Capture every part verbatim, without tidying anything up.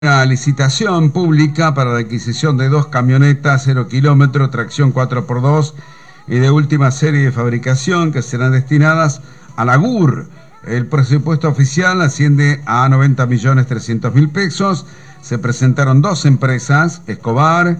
Una licitación pública para la adquisición de dos camionetas cero kilómetros, tracción cuatro por dos y de última serie de fabricación que serán destinadas a la G U R. El presupuesto oficial asciende a noventa millones trescientos mil pesos. Se presentaron dos empresas, Escobar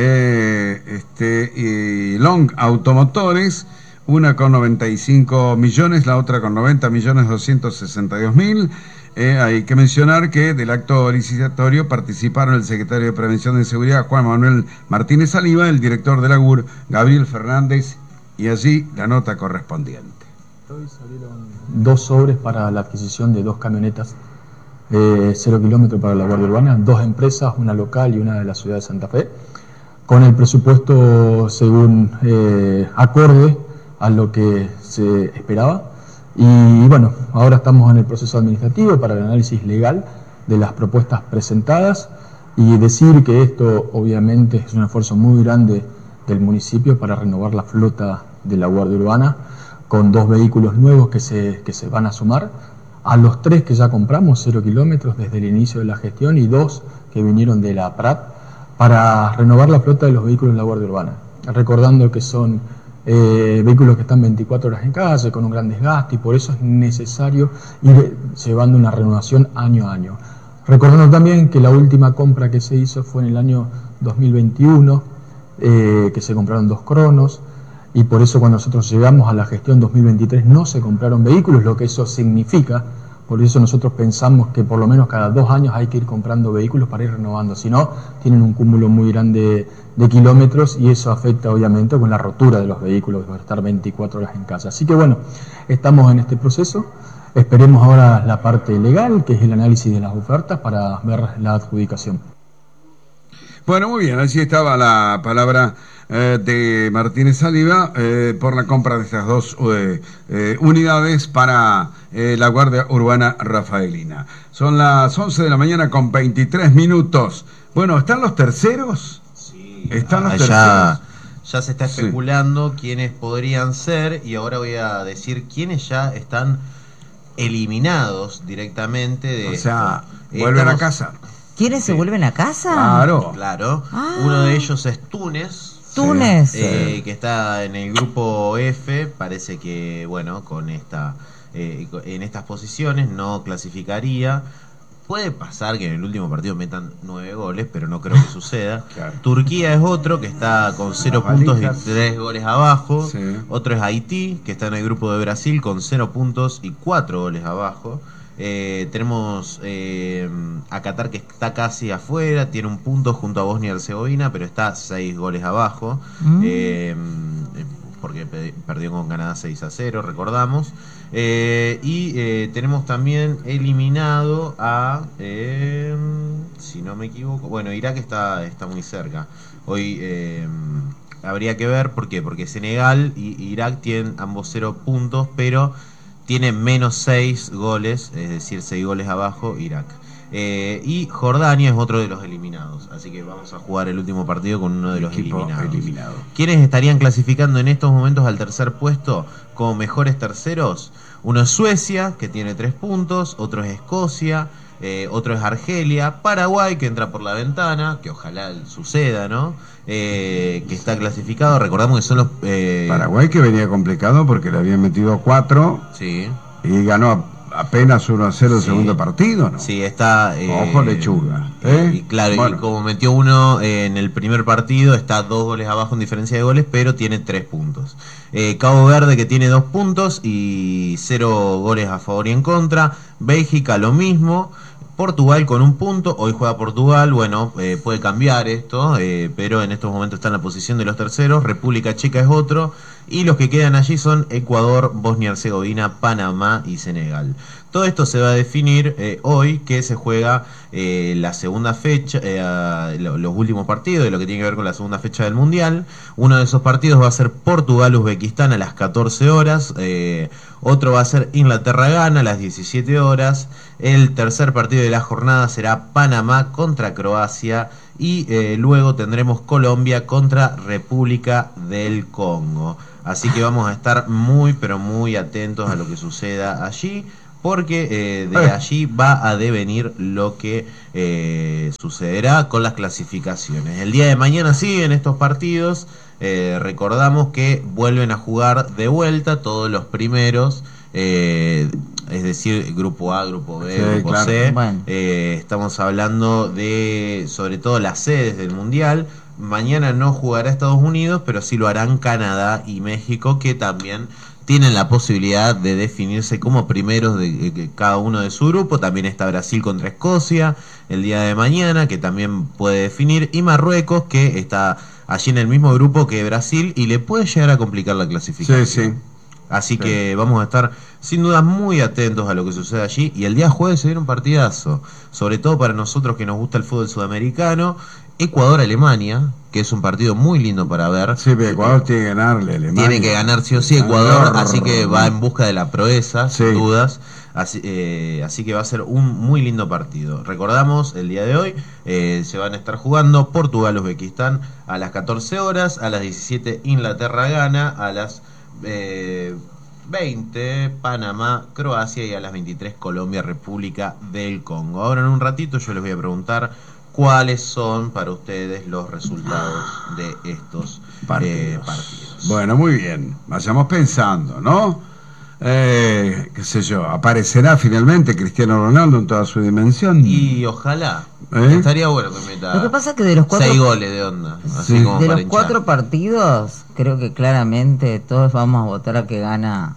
eh, este, y Long Automotores, una con noventa y cinco millones, la otra con noventa millones doscientos sesenta y dos mil. Eh, hay que mencionar que del acto licitatorio participaron el secretario de Prevención de Seguridad, Juan Manuel Martínez Saliba, el director de la G U R, Gabriel Fernández, y allí la nota correspondiente. Hoy salieron dos sobres para la adquisición de dos camionetas eh, cero kilómetros para la Guardia Urbana, dos empresas, una local y una de la ciudad de Santa Fe, con el presupuesto según eh, acorde a lo que se esperaba. Y bueno, ahora estamos en el proceso administrativo para el análisis legal de las propuestas presentadas y decir que esto obviamente es un esfuerzo muy grande del municipio para renovar la flota de la Guardia Urbana con dos vehículos nuevos que se, que se van a sumar a los tres que ya compramos, cero kilómetros desde el inicio de la gestión, y dos que vinieron de la Prat para renovar la flota de los vehículos de la Guardia Urbana. Recordando que son Eh, vehículos que están veinticuatro horas en calle, con un gran desgaste, y por eso es necesario ir llevando una renovación año a año. Recordando también que la última compra que se hizo fue en el año dos mil veintiuno, eh, que se compraron dos Cronos, y por eso cuando nosotros llegamos a la gestión dos mil veintitrés no se compraron vehículos, lo que eso significa. Por eso nosotros pensamos que por lo menos cada dos años hay que ir comprando vehículos para ir renovando, si no, tienen un cúmulo muy grande de kilómetros y eso afecta obviamente con la rotura de los vehículos, que van a estar veinticuatro horas en casa. Así que bueno, estamos en este proceso, esperemos ahora la parte legal, que es el análisis de las ofertas, para ver la adjudicación. Bueno, muy bien, así estaba la palabra eh, de Martínez Saliba eh, por la compra de estas dos eh, eh, unidades para eh, la Guardia Urbana Rafaelina. Son las once de la mañana con veintitrés minutos. Bueno, ¿están los terceros? Sí, ¿Están los ya, terceros? ya se está especulando sí. quiénes podrían ser, y ahora voy a decir quiénes ya están eliminados directamente de O sea, esto. vuelven Estamos... a casa. ¿Quiénes sí. se vuelven a casa? Claro. Claro. Ah. Uno de ellos es Túnez. Túnez. Eh, sí. Que está en el grupo F. Parece que, bueno, con esta eh, en estas posiciones no clasificaría. Puede pasar que en el último partido metan nueve goles, pero no creo que suceda. Claro. Turquía es otro que está con cero Las puntos y valijas. tres goles abajo. Sí. Otro es Haití, que está en el grupo de Brasil con cero puntos y cuatro goles abajo. Eh, tenemos eh, a Qatar, que está casi afuera, tiene un punto junto a Bosnia y Herzegovina, pero está seis goles abajo, mm. eh, porque pe perdió con Canadá seis a cero, recordamos. Eh, y eh, tenemos también eliminado a, eh, si no me equivoco, bueno, Irak está, está muy cerca. Hoy eh, habría que ver por qué, porque Senegal y Irak tienen ambos cero puntos, pero tiene menos seis goles, es decir, seis goles abajo Irak. Eh, y Jordania es otro de los eliminados. Así que vamos a jugar el último partido con uno de los eliminados. Eliminado. ¿Quiénes estarían clasificando en estos momentos al tercer puesto como mejores terceros? Uno es Suecia, que tiene tres puntos. Otro es Escocia. Eh, otro es Argelia. Paraguay, que entra por la ventana, que ojalá suceda, ¿no? Eh, que está clasificado. Recordamos que son los... Eh... Paraguay, que venía complicado porque le habían metido cuatro Sí. y ganó apenas uno a cero el Sí. segundo partido, ¿no? Sí, está... Eh, Ojo lechuga. ¿eh? Y, y claro, bueno. y como metió uno eh, en el primer partido, está dos goles abajo en diferencia de goles, pero tiene tres puntos. Eh, Cabo Verde, que tiene dos puntos y cero goles a favor y en contra. Bélgica, lo mismo. Portugal con un punto, hoy juega Portugal, bueno, eh, puede cambiar esto, eh, pero en estos momentos está en la posición de los terceros. República Checa es otro, y los que quedan allí son Ecuador, Bosnia y Herzegovina, Panamá y Senegal. Todo esto se va a definir eh, hoy, que se juega eh, la segunda fecha, eh, los últimos partidos de lo que tiene que ver con la segunda fecha del Mundial. Uno de esos partidos va a ser Portugal-Uzbekistán a las catorce horas, eh, otro va a ser Inglaterra-Ghana a las diecisiete horas. El tercer partido de la jornada será Panamá contra Croacia y eh, luego tendremos Colombia contra República del Congo. Así que vamos a estar muy pero muy atentos a lo que suceda allí. porque eh, de allí va a devenir lo que eh, sucederá con las clasificaciones. El día de mañana siguen estos partidos, eh, recordamos que vuelven a jugar de vuelta todos los primeros, eh, es decir, grupo A, grupo B, sí, grupo claro. C, Bueno. eh, estamos hablando de sobre todo las sedes del Mundial. Mañana no jugará Estados Unidos, pero sí lo harán Canadá y México, que también tienen la posibilidad de definirse como primeros de, de, de cada uno de su grupo. También está Brasil contra Escocia el día de mañana, que también puede definir, y Marruecos, que está allí en el mismo grupo que Brasil y le puede llegar a complicar la clasificación. Sí, sí. Así Sí. que vamos a estar sin duda muy atentos a lo que sucede allí. Y el día jueves se viene un partidazo, sobre todo para nosotros que nos gusta el fútbol sudamericano. Ecuador-Alemania, que es un partido muy lindo para ver. Sí, pero Ecuador tiene que ganarle a Alemania. Tiene que ganar sí o sí Ecuador, así que va en busca de la proeza, Sí. sin dudas. Así, eh, así que va a ser un muy lindo partido. Recordamos, el día de hoy eh, se van a estar jugando Portugal-Uzbekistán a las catorce horas, a las diecisiete Inglaterra-Ghana, a las eh, veinte Panamá-Croacia y a las veintitrés Colombia-República del Congo. Ahora en un ratito yo les voy a preguntar cuáles son para ustedes los resultados de estos partidos. Eh, partidos. Bueno, muy bien. Vayamos pensando, ¿no? Eh, qué sé yo, aparecerá finalmente Cristiano Ronaldo en toda su dimensión. Y ojalá. ¿Eh? Estaría bueno que meta Lo que pasa es que de los cuatro, seis goles de onda. Así Sí. como de para los hinchar. cuatro partidos, creo que claramente todos vamos a votar a que gana.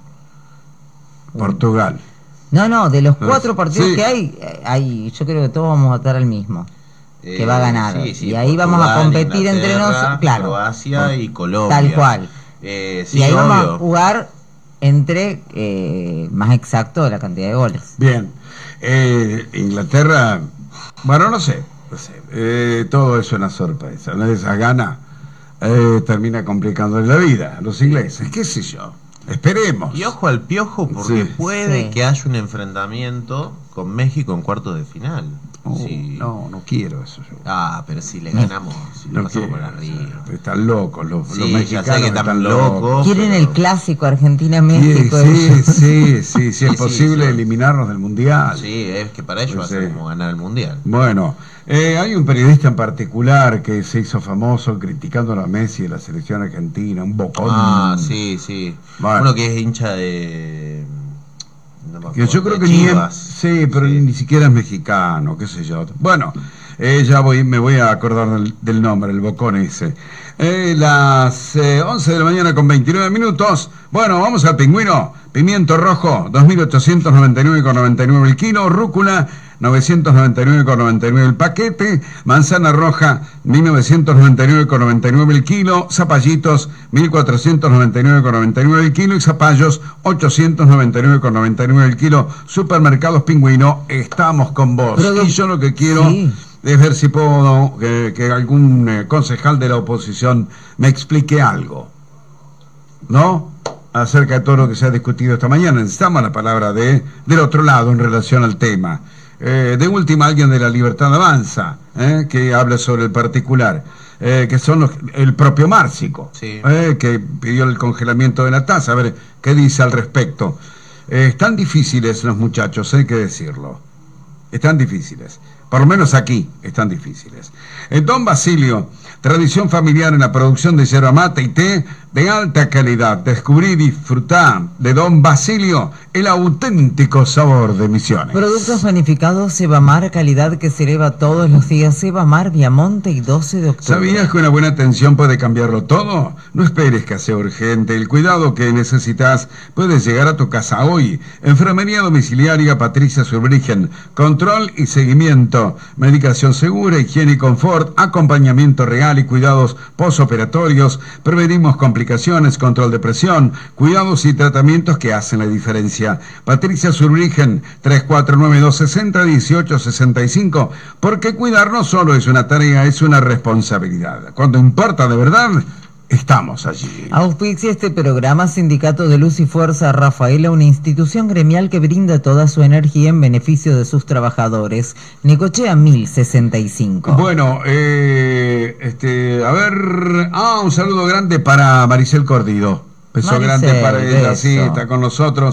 Portugal. No, no, de los cuatro Sí. partidos que hay, eh, hay, yo creo que todos vamos a votar al mismo. que va a ganar. sí, sí, Y ahí vamos a competir entre nosotros, claro. Croacia y Colombia. Tal cual. Eh, sí, Y ahí vamos a obvio. jugar entre eh, más exacto la cantidad de goles. Bien. Eh, Inglaterra, bueno, no sé. No sé. Eh, todo es una sorpresa. Una de esas ganas eh, termina complicándole la vida a los ingleses. ¿Qué sé yo? Esperemos. Y ojo al piojo porque Sí. puede Sí. que haya un enfrentamiento con México en cuartos de final. Oh, Sí. No, no quiero eso yo. Ah, pero si le ganamos, si le No pasamos por quiero. arriba. Están locos los, Sí, los ya sé mexicanos que están están locos. locos. Quieren pero- el clásico Sí, Argentina-México. sí, sí, sí, si Sí, es sí, posible sí. eliminarnos del mundial. Sí, es que para ellos va a Sí. ser como ganar el mundial. Bueno, eh, hay un periodista en particular que se hizo famoso criticando a Messi de la selección argentina, un bocón. Ah, sí, sí. Bueno. Uno que es hincha de. no me Que acuerdo, yo creo de que ni, Chivas. sí, pero Sí. ni siquiera es mexicano, qué sé yo. Bueno, eh, ya voy, me voy a acordar del, del nombre, el bocón ese. Eh, las eh, once de la mañana con veintinueve minutos. Bueno, vamos al pingüino. Pimiento rojo, dos mil ochocientos noventa y nueve con noventa y nueve el kilo. Rúcula, novecientos noventa y nueve con noventa y nueve el paquete. Manzana roja, mil novecientos noventa y nueve con noventa y nueve el kilo. Zapallitos, mil cuatrocientos noventa y nueve con noventa y nueve el kilo. Y zapallos, ochocientos noventa y nueve con noventa y nueve el kilo. Supermercados Pingüino, estamos con vos. Pero- y yo lo que quiero Sí. es ver si puedo que, que algún eh, concejal de la oposición me explique algo, ¿no? Acerca de todo lo que se ha discutido esta mañana. Necesitamos la palabra de del otro lado en relación al tema. Eh, de última, alguien de la Libertad Avanza, eh, que hable sobre el particular, eh, que son los, el propio Márcico, Sí. eh, que pidió el congelamiento de la tasa. A ver, ¿qué dice al respecto? Eh, están difíciles los muchachos, hay que decirlo. Están difíciles. Por lo menos aquí están difíciles. En Don Basilio, tradición familiar en la producción de yerba mate y té de alta calidad. Descubrí y disfrutá de Don Basilio el auténtico sabor de Misiones. Productos panificados Sebamar, calidad que se eleva todos los días. Sebamar, Viamonte y doce de octubre. ¿Sabías que una buena atención puede cambiarlo todo? No esperes que sea urgente. El cuidado que necesitas puede llegar a tu casa hoy. Enfermería domiciliaria Patricia Surbrigen. Control y seguimiento. Medicación segura, higiene y confort. Acompañamiento real y cuidados posoperatorios. Prevenimos complicaciones, control de presión. Cuidados y tratamientos que hacen la diferencia. Patricia Surbrigen, tres cuatro nueve dos seis cero uno ocho seis cinco. Porque cuidar no solo es una tarea, es una responsabilidad. Cuando importa de verdad, estamos allí. Auspicia este programa Sindicato de Luz y Fuerza Rafaela, una institución gremial que brinda toda su energía en beneficio de sus trabajadores. Necochea mil sesenta y cinco. Bueno, eh, este, a ver, ah, un saludo grande para Maricel Cordido. Beso Maricel, grande para ella, beso. sí, está con nosotros.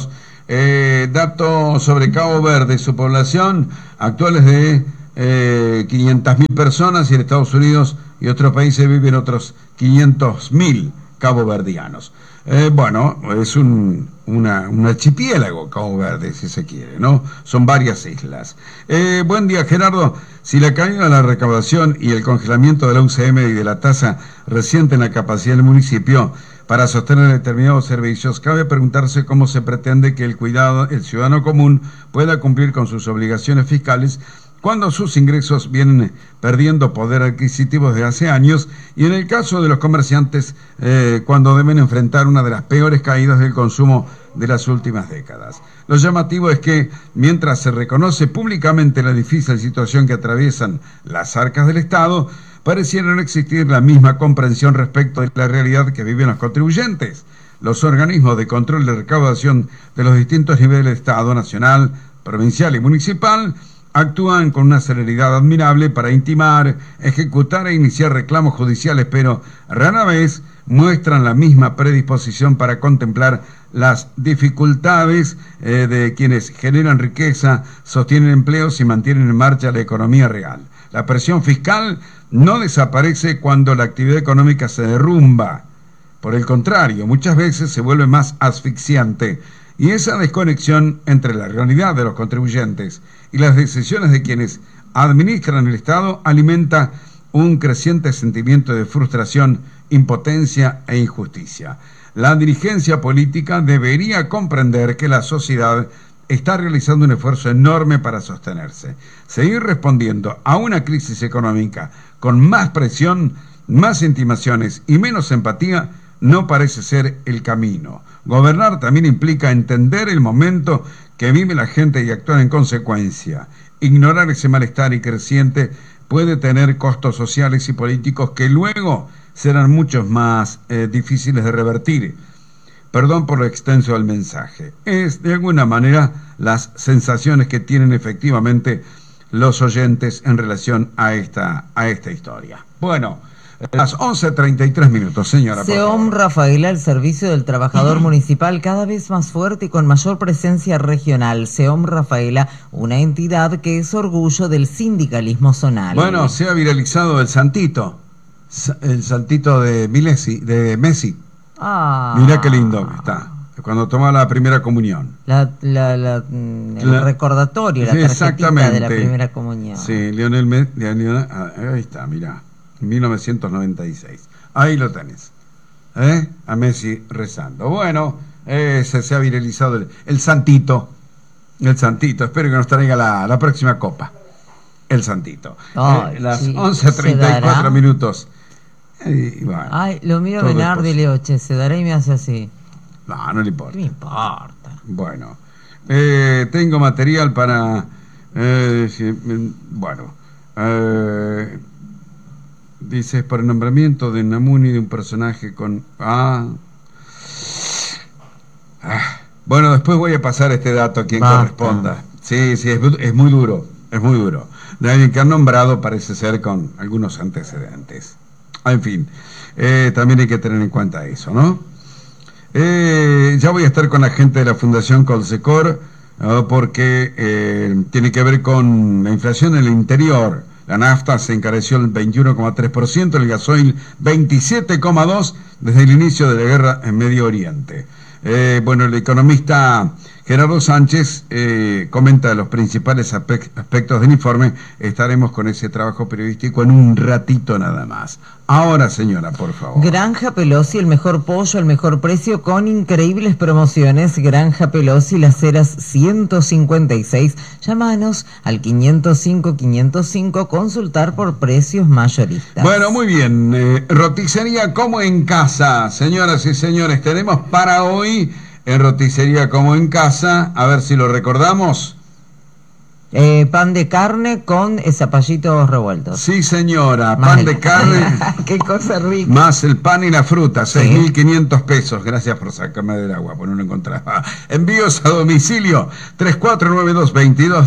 Eh, datos sobre Cabo Verde, su población actual es de eh, quinientas mil personas y en Estados Unidos y otros países viven otros quinientos mil caboverdianos. Eh, bueno, es un, una, un archipiélago Cabo Verde, si se quiere, ¿no? Son varias islas. Eh, buen día, Gerardo. Si la caída de la recaudación y el congelamiento de la U C M y de la tasa resienten la capacidad del municipio para sostener determinados servicios, cabe preguntarse cómo se pretende que el cuidado, el ciudadano común pueda cumplir con sus obligaciones fiscales cuando sus ingresos vienen perdiendo poder adquisitivo desde hace años y en el caso de los comerciantes eh, cuando deben enfrentar una de las peores caídas del consumo de las últimas décadas. Lo llamativo es que mientras se reconoce públicamente la difícil situación que atraviesan las arcas del Estado, pareciera no existir la misma comprensión respecto de la realidad que viven los contribuyentes. Los organismos de control de recaudación de los distintos niveles de Estado, nacional, provincial y municipal, actúan con una celeridad admirable para intimar, ejecutar e iniciar reclamos judiciales, pero rara vez muestran la misma predisposición para contemplar las dificultades eh, de quienes generan riqueza, sostienen empleos y mantienen en marcha la economía real. La presión fiscal no desaparece cuando la actividad económica se derrumba. Por el contrario, muchas veces se vuelve más asfixiante. Y esa desconexión entre la realidad de los contribuyentes y las decisiones de quienes administran el Estado alimenta un creciente sentimiento de frustración, impotencia e injusticia. La dirigencia política debería comprender que la sociedad está realizando un esfuerzo enorme para sostenerse. Seguir respondiendo a una crisis económica con más presión, más intimaciones y menos empatía no parece ser el camino. Gobernar también implica entender el momento que vive la gente y actuar en consecuencia. Ignorar ese malestar y creciente puede tener costos sociales y políticos que luego serán muchos más eh, difíciles de revertir. Perdón por lo extenso del mensaje. Es de alguna manera las sensaciones que tienen efectivamente los oyentes en relación a esta, a esta historia. Bueno, las once treinta y tres minutos, señora. SEOM Rafaela, el servicio del trabajador municipal cada vez más fuerte y con mayor presencia regional. SEOM Rafaela, una entidad que es orgullo del sindicalismo zonal. Bueno, se ha viralizado el santito, el santito de Milesi, de Messi. Ah. Mirá qué lindo que está. Cuando toma la primera comunión. La, la, la, el la, recordatorio, la tarjetita de la primera comunión. Sí, Lionel Messi, ahí está, mirá. mil novecientos noventa y seis. Ahí lo tenés. ¿Eh? A Messi rezando. Bueno, eh, se, se ha viralizado el, el santito. El santito. Espero que nos traiga la, la próxima copa. El santito. Ay, eh, las sí, once treinta y cuatro minutos. Eh, bueno, Ay, lo miro a Menardi y le digo, che, se dará y me hace así. No, no le importa. ¿Qué me importa? Bueno, eh, tengo material para... Eh, si, bueno, eh, dice, por el nombramiento de Namuni de un personaje con... Ah, ah. Bueno, después voy a pasar este dato a quien Basta. corresponda. Sí, sí, es, es muy duro, es muy duro. De alguien que han nombrado parece ser con algunos antecedentes. En fin, eh, también hay que tener en cuenta eso, ¿no? Eh, ya voy a estar con la gente de la Fundación Colsecor, ¿no? porque eh, tiene que ver con la inflación en el interior. La nafta se encareció el veintiuno coma tres por ciento, el gasoil veintisiete coma dos por ciento desde el inicio de la guerra en Medio Oriente. Eh, bueno, el economista Gerardo Sánchez eh, comenta los principales aspectos del informe. Estaremos con ese trabajo periodístico en un ratito nada más. Ahora, señora, por favor. Granja Pelosi, el mejor pollo, el mejor precio, con increíbles promociones. Granja Pelosi, Las Heras ciento cincuenta y seis. Llámanos al quinientos cinco, quinientos cinco, consultar por precios mayoristas. Bueno, muy bien. Eh, roticería como en casa, señoras y señores. Tenemos para hoy... En roticería como en casa, a ver si lo recordamos. Eh, pan de carne con zapallitos revueltos. Sí, señora, más pan de carne. Qué cosa rica. Más el pan y la fruta, seis mil quinientos pesos. Gracias por sacarme del agua, por no lo encontraba. Envíos a domicilio, tres cuatro nueve dos, veintidós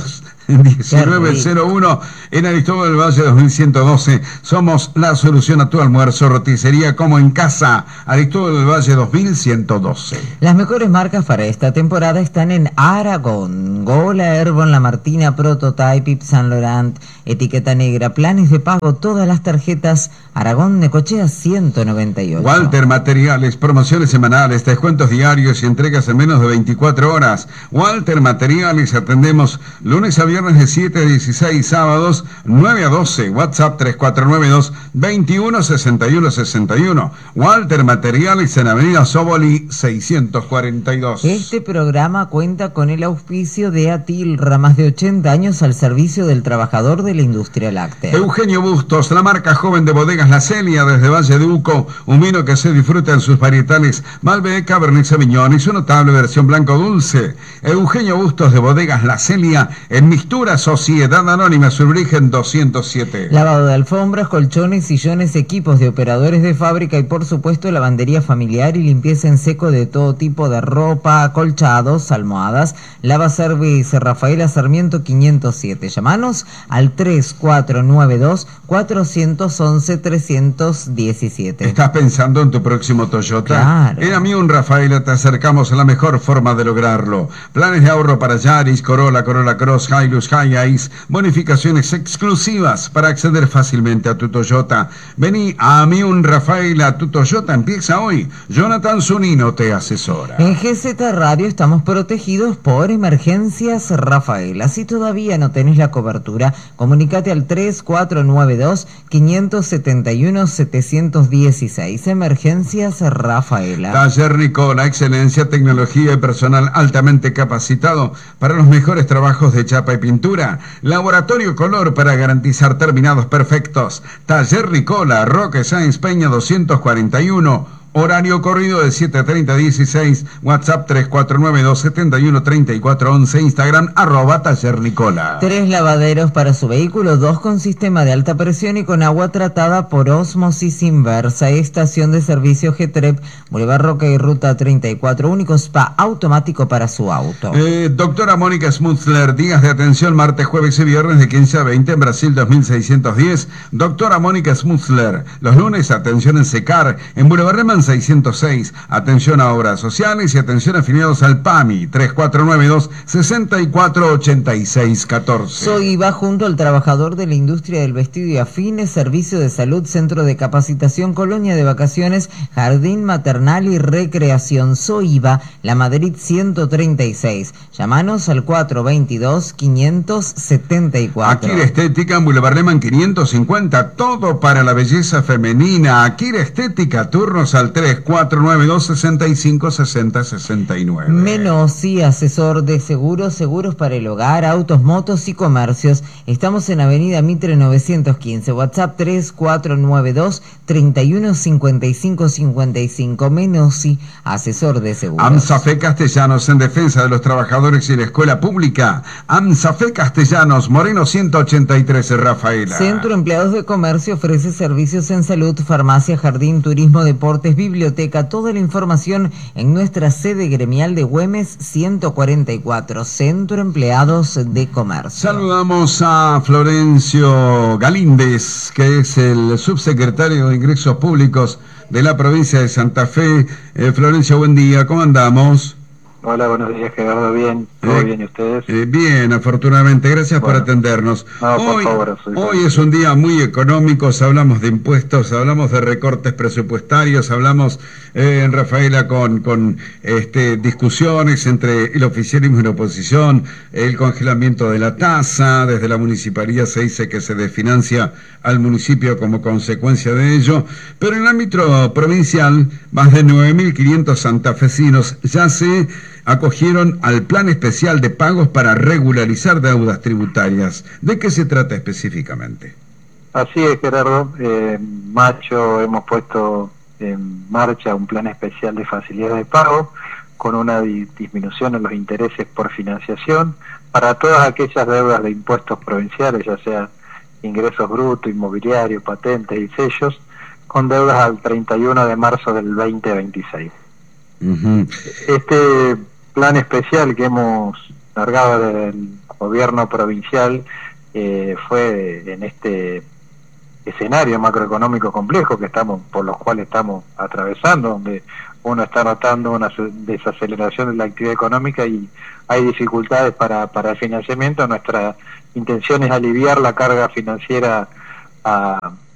diecinueve cero uno en Aristóbal del Valle dos mil ciento doce. Somos la solución a tu almuerzo, roticería como en casa. Aristóbal del Valle dos mil ciento doce. Las mejores marcas para esta temporada están en Aragón. Gola, Herbon, La Martina, Prototype, Yves Saint Laurent, Etiqueta Negra, planes de pago, todas las tarjetas. Aragón, Necochea ciento noventa y ocho. Walter Materiales, promociones semanales, descuentos diarios y entregas en menos de veinticuatro horas. Walter Materiales, atendemos lunes a viernes de siete a dieciséis, sábados nueve a doce. WhatsApp tres cuatro nueve dos, veintiuno sesenta y uno sesenta y uno. Walter Materiales en Avenida Sóboli seiscientos cuarenta y dos. Este programa cuenta con el auspicio de Atilra, más de ochenta años al servicio del trabajador de la industria láctea. Eugenio Bustos, la marca joven de bodegas La Celia, desde Valle de Uco, un vino que se disfruta en sus varietales Malbec, Cabernet Sauvignon y su notable versión blanco dulce. Eugenio Bustos de bodegas La Celia, en Mixtura Sociedad Anónima, Surbrigen doscientos siete. Lavado de alfombras, colchones, sillones, equipos de operadores de fábrica y por supuesto lavandería familiar y limpieza en seco de todo tipo de ropa, acolchados, almohadas. Lava Service Rafaela Sarmiento quinientos siete. Llamanos al tres cuatro nueve dos, cuatro once, tres diecisiete. ¿Estás pensando en tu próximo Toyota? Claro. En Amiun Rafaela te acercamos a la mejor forma de lograrlo. Planes de ahorro para Yaris, Corolla, Corolla Cross, Hilux, Hiace, bonificaciones exclusivas para acceder fácilmente a tu Toyota. Vení a Amiun Rafaela, tu Toyota empieza hoy. Jonathan Zunino te asesora. En G Z Radio estamos protegidos por Emergencias Rafaela. Si todavía no tenés la cobertura, comunicate al tres cuatro nueve dos, cinco siete uno, siete uno seis. Emergencias Rafaela. Taller Nicola, excelencia, tecnología y personal altamente capacitado para los mejores trabajos de chapa y pintura. Laboratorio Color para garantizar terminados perfectos. Taller Nicola, Roque Sáenz Peña doscientos cuarenta y uno. Horario corrido de siete treinta a dieciséis, WhatsApp tres cuatro nueve dos, siete uno, tres cuatro once, Instagram arroba Taller Nicola. Tres lavaderos para su vehículo, dos con sistema de alta presión y con agua tratada por ósmosis inversa. Estación de servicio G T R E P, Boulevard Roca y Ruta treinta y cuatro, único spa automático para su auto. Eh, doctora Mónica Smutzler, días de atención martes, jueves y viernes de quince a veinte en Brasil dos mil seiscientos diez. Doctora Mónica Smutzler, los lunes atención en Secar, en Boulevard Reman seiscientos seis, atención a obras sociales y atención afiliados al PAMI, tres cuatro nueve dos, seis cuatro ocho seis uno cuatro. Soiva, junto al trabajador de la industria del vestido y afines, servicio de salud, centro de capacitación, colonia de vacaciones, jardín maternal y recreación. Soiva, La Madrid ciento treinta y seis. Llámanos al cuatro veintidós, quinientos setenta y cuatro. Akira Estética en Boulevard Lehmann quinientos cincuenta, todo para la belleza femenina. Akira Estética, turnos al tres cuatro nueve dos, sesenta y cinco, sesenta, sesenta y nueve. Menossi, asesor de seguros, seguros para el hogar, autos, motos y comercios. Estamos en Avenida Mitre novecientos quince, WhatsApp tres cuatro nueve dos, treinta y uno, cincuenta y cinco cincuenta y cinco. Menossi, asesor de seguros. AMSAFE Castellanos, en defensa de los trabajadores y la escuela pública. AMSAFE Castellanos, Moreno ciento ochenta y tres, Rafaela. Centro Empleados de Comercio ofrece servicios en salud, farmacia, jardín, turismo, deportes, biblioteca. Toda la información en nuestra sede gremial de Güemes ciento cuarenta y cuatro, Centro Empleados de Comercio. Saludamos a Florencio Galíndez, que es el subsecretario de Ingresos Públicos de la provincia de Santa Fe. Eh, Florencio, buen día, ¿cómo andamos? Hola, buenos días, Gerardo. Bien, ¿todo eh, bien y ustedes? Eh, bien, afortunadamente. Gracias bueno, por atendernos. No, por hoy favor, soy hoy es un día muy económico. Hablamos de impuestos, hablamos de recortes presupuestarios, hablamos eh, en Rafaela con, con este, discusiones entre el oficialismo y la oposición, el congelamiento de la tasa. Desde la municipalidad se dice que se desfinancia al municipio como consecuencia de ello. Pero en el ámbito provincial, más de nueve mil quinientos santafesinos ya se acogieron al plan especial de pagos para regularizar deudas tributarias. ¿De qué se trata específicamente? Así es, Gerardo. Eh, en mayo hemos puesto en marcha un plan especial de facilidad de pago con una di disminución en los intereses por financiación para todas aquellas deudas de impuestos provinciales, ya sea ingresos brutos, inmobiliario, patentes y sellos, con deudas al treinta y uno de marzo del veinte veintiséis. Uh-huh. Este plan especial que hemos largado desde el gobierno provincial eh, fue en este escenario macroeconómico complejo que estamos, por los cuales estamos atravesando, donde uno está notando una desaceleración de la actividad económica y hay dificultades para, para el financiamiento. Nuestra intención es aliviar la carga financiera a,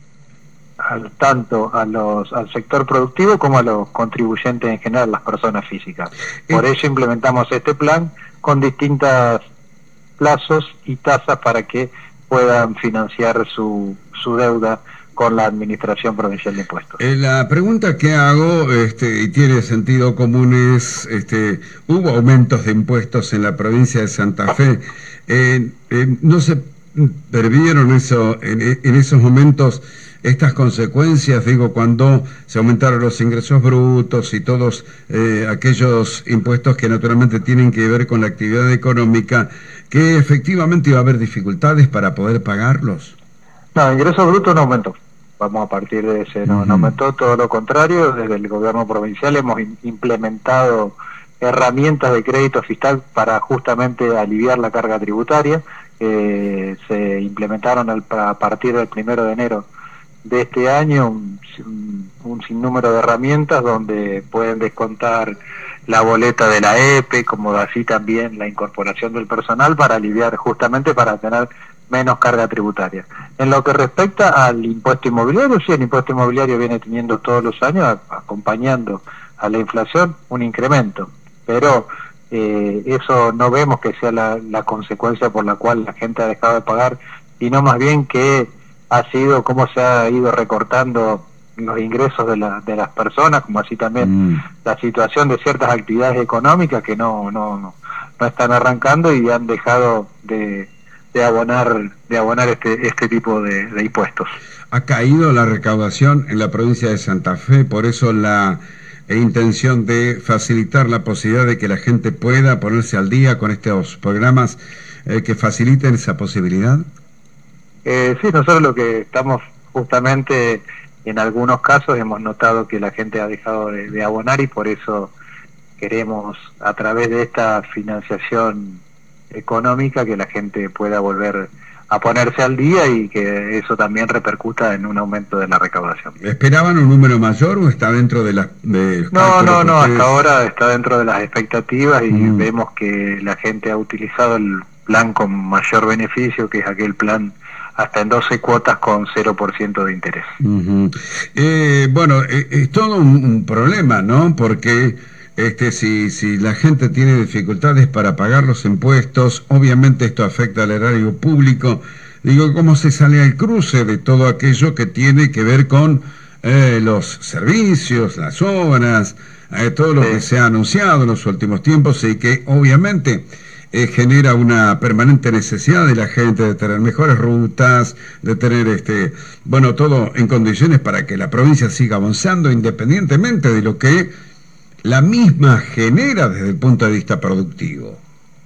a tanto a los, al sector productivo como a los contribuyentes en general, las personas físicas. Por eso implementamos este plan con distintos plazos y tasas para que puedan financiar su, su deuda con la Administración Provincial de Impuestos. Eh, la pregunta que hago, este, y tiene sentido común, es, este, hubo aumentos de impuestos en la provincia de Santa Fe. Eh, eh, ¿No se previeron eso, en, en esos momentos estas consecuencias? Digo, cuando se aumentaron los ingresos brutos y todos eh, aquellos impuestos que naturalmente tienen que ver con la actividad económica, que efectivamente iba a haber dificultades para poder pagarlos. No, ingresos brutos no aumentó. Vamos a partir de ese, no, uh-huh. no aumentó, todo lo contrario. Desde el gobierno provincial hemos implementado herramientas de crédito fiscal para justamente aliviar la carga tributaria. Eh, se implementaron al, a partir del primero de enero de este año un, un, un sinnúmero de herramientas donde pueden descontar la boleta de la E P E, como así también la incorporación del personal para aliviar, justamente para tener menos carga tributaria. En lo que respecta al impuesto inmobiliario, sí, el impuesto inmobiliario viene teniendo todos los años, acompañando a la inflación, un incremento, pero eh, eso no vemos que sea la, la consecuencia por la cual la gente ha dejado de pagar, sino más bien que ha sido cómo se ha ido recortando los ingresos de, la, de las personas, como así también mm. la situación de ciertas actividades económicas que no, no, no, no están arrancando y han dejado de de abonar de abonar este este tipo de, de impuestos. Ha caído la recaudación en la provincia de Santa Fe, por eso la intención de facilitar la posibilidad de que la gente pueda ponerse al día con estos programas eh, que faciliten esa posibilidad. Eh, sí, nosotros lo que estamos justamente en algunos casos hemos notado que la gente ha dejado de, de abonar y por eso queremos a través de esta financiación económica que la gente pueda volver a ponerse al día y que eso también repercuta en un aumento de la recaudación. ¿Esperaban un número mayor o está dentro de las de No, no, no, ustedes... hasta ahora está dentro de las expectativas y mm. vemos que la gente ha utilizado el plan con mayor beneficio, que es aquel plan hasta en doce cuotas con cero por ciento de interés. Uh-huh. eh, bueno, eh, es todo un, un problema, ¿no? Porque Este, si, si la gente tiene dificultades para pagar los impuestos, obviamente esto afecta al erario público. Digo, ¿cómo se sale al cruce de todo aquello que tiene que ver con eh, los servicios, las obras, eh, todo lo sí. que se ha anunciado en los últimos tiempos y que obviamente eh, genera una permanente necesidad de la gente de tener mejores rutas, de tener, este, bueno, todo en condiciones para que la provincia siga avanzando independientemente de lo que la misma genera desde el punto de vista productivo?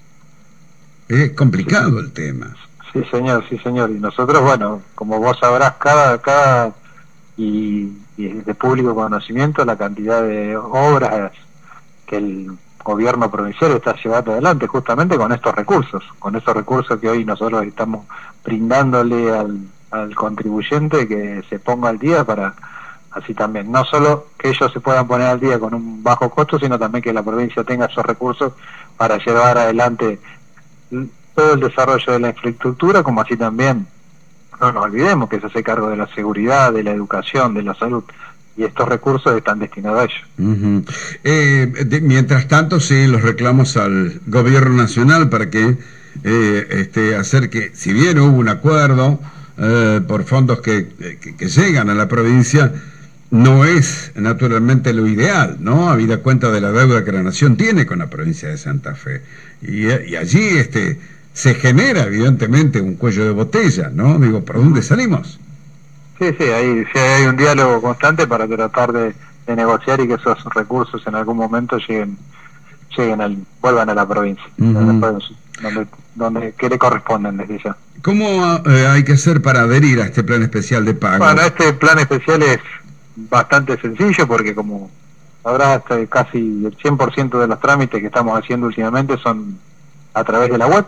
Es complicado sí, el tema. Sí, señor, sí, señor. Y nosotros, bueno, como vos sabrás, cada, cada y, y de público conocimiento, la cantidad de obras que el gobierno provincial está llevando adelante justamente con estos recursos, con estos recursos que hoy nosotros estamos brindándole al, al contribuyente que se ponga al día para... Así también, no solo que ellos se puedan poner al día con un bajo costo, sino también que la provincia tenga esos recursos para llevar adelante todo el desarrollo de la infraestructura, como así también, no nos olvidemos que se hace cargo de la seguridad, de la educación, de la salud, y estos recursos están destinados a ello. Uh-huh. eh, de, mientras tanto, sí, los reclamos al gobierno nacional para que eh, este, hacer que, si bien hubo un acuerdo eh, por fondos que, que, que llegan a la provincia, no es naturalmente lo ideal, ¿no? Habida cuenta de la deuda que la nación tiene con la provincia de Santa Fe. Y, y allí este se genera evidentemente un cuello de botella, ¿no? Digo, ¿por dónde salimos? Sí, sí, ahí sí hay un diálogo constante para tratar de, de negociar y que esos recursos en algún momento lleguen, lleguen al, vuelvan a la provincia, uh-huh. donde, donde, donde que le corresponden desde ya. ¿Cómo eh, hay que hacer para adherir a este plan especial de pago? Bueno, este plan especial es bastante sencillo porque, como habrá casi el cien por ciento de los trámites que estamos haciendo últimamente son a través de la web,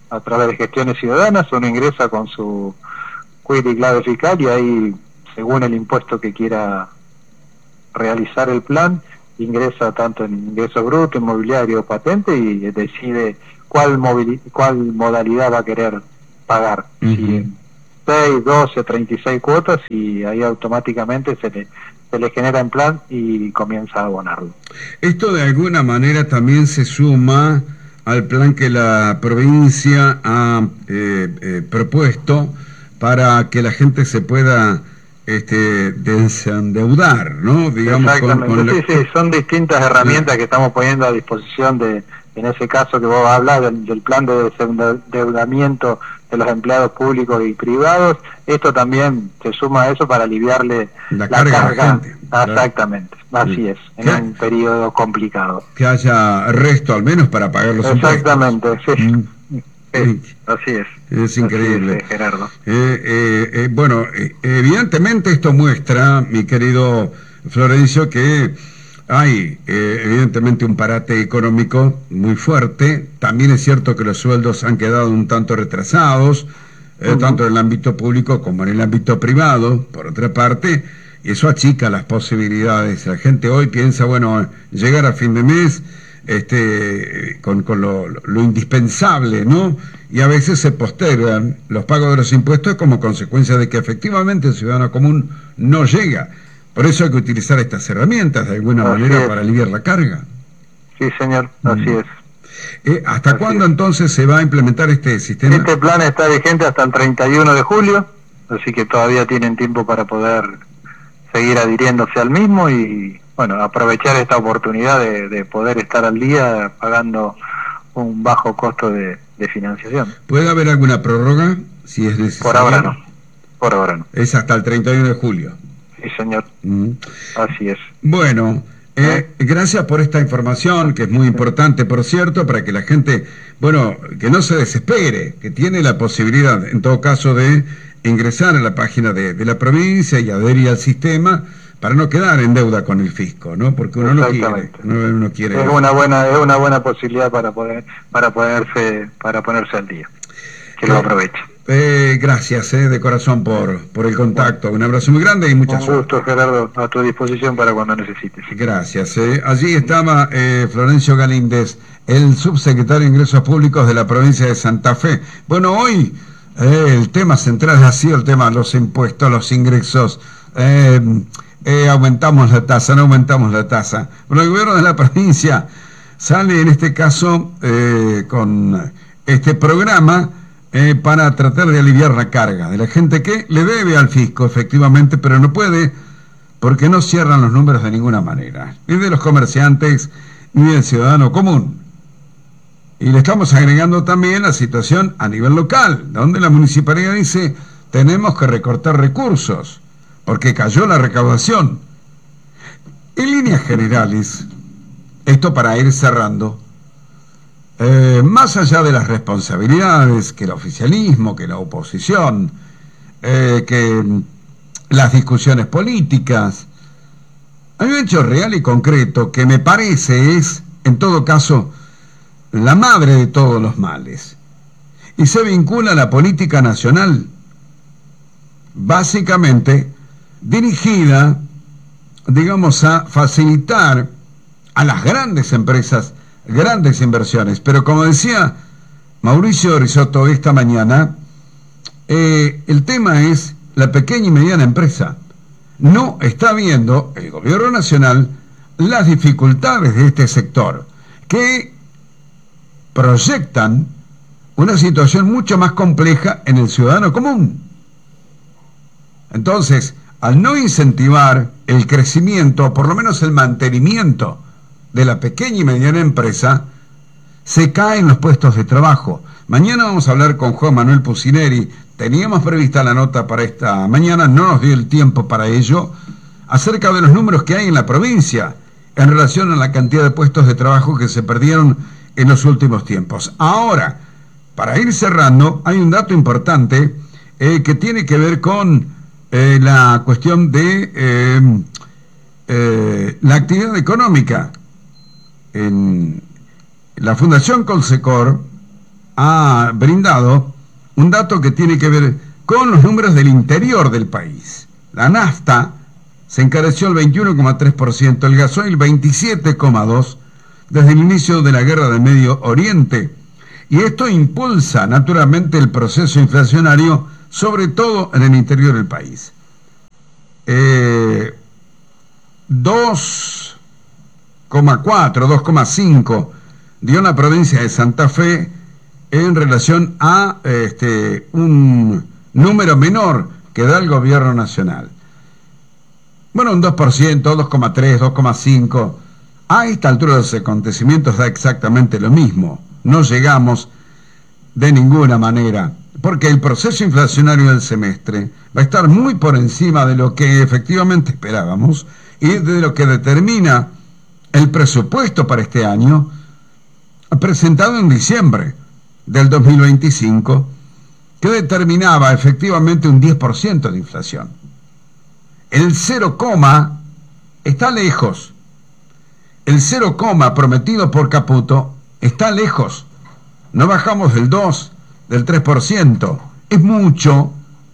a través de gestiones ciudadanas, uno ingresa con su quit y clave fiscal y ahí, según el impuesto que quiera realizar el plan, ingresa tanto en ingreso bruto, inmobiliario o patente y decide cuál, movili cuál modalidad va a querer pagar. Uh-huh. Si seis, doce, treinta y seis cuotas, y ahí automáticamente se le, se le genera en plan y comienza a abonarlo. Esto de alguna manera también se suma al plan que la provincia ha eh, eh, propuesto para que la gente se pueda este, desendeudar, ¿no? Digamos, exactamente, con, con sí, la... sí, son distintas herramientas que estamos poniendo a disposición de, en ese caso que vos hablas, del, del plan de desendeudamiento de los empleados públicos y privados. Esto también se suma a eso para aliviarle la, la carga, carga. A la gente. Exactamente, así sí. es, en un periodo complicado. Que haya resto al menos para pagar los exactamente, impuestos. Sí. Mm. Sí, así es. Es increíble. Así es, Gerardo. Eh, eh, eh, bueno, eh, evidentemente esto muestra, mi querido Florencio, que hay eh, evidentemente un parate económico muy fuerte. También es cierto que los sueldos han quedado un tanto retrasados, eh, uh-huh. tanto en el ámbito público como en el ámbito privado, por otra parte, y eso achica las posibilidades. La gente hoy piensa, bueno, llegar a fin de mes este con, con lo, lo indispensable, ¿no? Y a veces se postergan los pagos de los impuestos como consecuencia de que efectivamente el ciudadano común no llega. Por eso hay que utilizar estas herramientas de alguna así manera es. Para aliviar la carga. Sí, señor, así mm. es. Eh, ¿Hasta así cuándo es. entonces se va a implementar este sistema? Este plan está vigente hasta el treinta y uno de julio, así que todavía tienen tiempo para poder seguir adhiriéndose al mismo y, bueno, aprovechar esta oportunidad de, de poder estar al día pagando un bajo costo de, de financiación. ¿Puede haber alguna prórroga si es necesario? Por ahora no, por ahora no. Es hasta el treinta y uno de julio. Sí, señor. Mm. Así es. Bueno, eh, ¿Eh? gracias por esta información, que es muy importante, por cierto, para que la gente, bueno, que no se desespere, que tiene la posibilidad, en todo caso, de ingresar a la página de, de la provincia y adherir al sistema para no quedar en deuda con el fisco, ¿no? Porque uno no quiere, uno, uno quiere. Es una buena, es una buena posibilidad para poder, para ponerse, para ponerse al día. Que eh, lo aproveche. Eh, gracias, eh, de corazón por, por el contacto. Un abrazo muy grande y mucha suerte. Un gusto, Gerardo, a tu disposición para cuando necesites. Gracias. Eh. Allí estaba eh, Florencio Galíndez, el subsecretario de Ingresos Públicos de la provincia de Santa Fe. Bueno, hoy eh, el tema central ha sido el tema de los impuestos, los ingresos. Eh, eh, aumentamos la tasa, no aumentamos la tasa. Bueno, el gobierno de la provincia sale en este caso eh, con este programa Eh, para tratar de aliviar la carga de la gente que le debe al fisco, efectivamente, pero no puede porque no cierran los números de ninguna manera, ni de los comerciantes, ni del ciudadano común. Y le estamos agregando también la situación a nivel local, donde la municipalidad dice, tenemos que recortar recursos, porque cayó la recaudación. En líneas generales, esto para ir cerrando, Eh, más allá de las responsabilidades que el oficialismo, que la oposición, eh, que las discusiones políticas, hay un hecho real y concreto que me parece es, en todo caso, la madre de todos los males, y se vincula a la política nacional, básicamente dirigida, digamos, a facilitar a las grandes empresas grandes inversiones, pero como decía Mauricio Risotto esta mañana, eh, el tema es la pequeña y mediana empresa. No está viendo el gobierno nacional las dificultades de este sector, que proyectan una situación mucho más compleja en el ciudadano común. Entonces, al no incentivar el crecimiento, o por lo menos el mantenimiento de la pequeña y mediana empresa, se caen los puestos de trabajo. Mañana vamos a hablar con Juan Manuel Pucineri. Teníamos prevista la nota para esta mañana, no nos dio el tiempo para ello, acerca de los números que hay en la provincia en relación a la cantidad de puestos de trabajo que se perdieron en los últimos tiempos. Ahora, para ir cerrando, hay un dato importante eh, que tiene que ver con eh, la cuestión de eh, eh, la actividad económica. En la Fundación Colsecor ha brindado un dato que tiene que ver con los números del interior del país. La nafta se encareció el veintiuno coma tres por ciento, el gasoil veintisiete coma dos por ciento desde el inicio de la guerra del Medio Oriente. Y esto impulsa naturalmente el proceso inflacionario, sobre todo en el interior del país. Eh, dos coma cuatro, dos coma cinco dio la provincia de Santa Fe en relación a este, un número menor que da el gobierno nacional. Bueno, un dos por ciento, dos coma tres, dos coma cinco. A esta altura de los acontecimientos da exactamente lo mismo. No llegamos de ninguna manera, porque el proceso inflacionario del semestre va a estar muy por encima de lo que efectivamente esperábamos y de lo que determina el presupuesto para este año, presentado en diciembre del dos mil veinticinco, que determinaba efectivamente un diez por ciento de inflación. El cero, está lejos. El cero, prometido por Caputo está lejos. No bajamos del dos, del tres por ciento. Es mucho,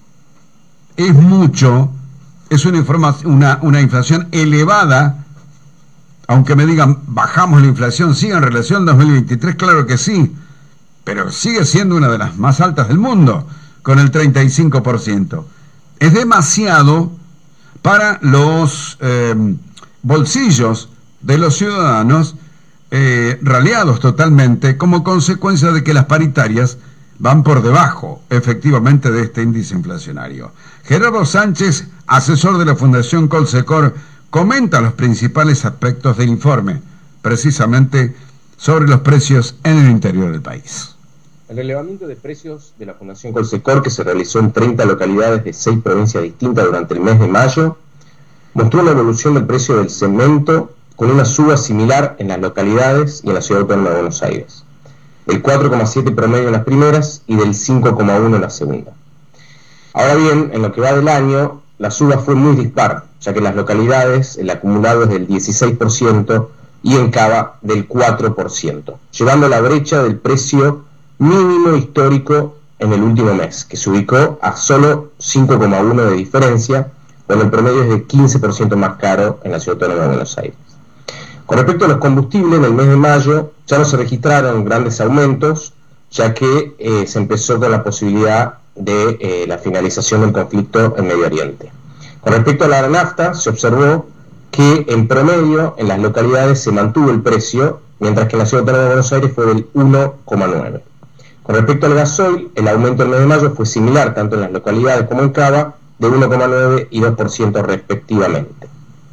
es mucho, es una, una, una inflación elevada. Aunque me digan, bajamos la inflación, ¿sí en relación al dos mil veintitrés? Claro que sí, pero sigue siendo una de las más altas del mundo, con el treinta y cinco por ciento. Es demasiado para los eh, bolsillos de los ciudadanos eh, raleados totalmente como consecuencia de que las paritarias van por debajo, efectivamente, de este índice inflacionario. Gerardo Sánchez, asesor de la Fundación Colsecor, comenta los principales aspectos del informe, precisamente sobre los precios en el interior del país. El relevamiento de precios de la Fundación Colsecor, que se realizó en treinta localidades de seis provincias distintas durante el mes de mayo, mostró una evolución del precio del cemento con una suba similar en las localidades y en la Ciudad Autónoma de Buenos Aires, del cuatro coma siete promedio en las primeras y del cinco coma uno en la segunda. Ahora bien, en lo que va del año, la suba fue muy dispar, ya que en las localidades el acumulado es del dieciséis por ciento y en Cava del cuatro por ciento, llevando la brecha del precio mínimo histórico en el último mes, que se ubicó a solo cinco coma uno de diferencia, cuando el promedio es de quince por ciento más caro en la Ciudad Autónoma de Buenos Aires. Con respecto a los combustibles, en el mes de mayo ya no se registraron grandes aumentos, ya que eh, se empezó con la posibilidad de eh, la finalización del conflicto en Medio Oriente. Con respecto a la nafta, se observó que en promedio en las localidades se mantuvo el precio, mientras que en la Ciudad Autónoma de Buenos Aires fue del uno coma nueve. Con respecto al gasoil, el aumento en el mes de mayo fue similar tanto en las localidades como en Cava, de uno coma nueve y dos por ciento respectivamente.